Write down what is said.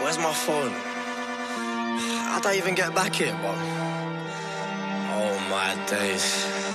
Where's my phone? How'd I even get back here, bro? Oh my days.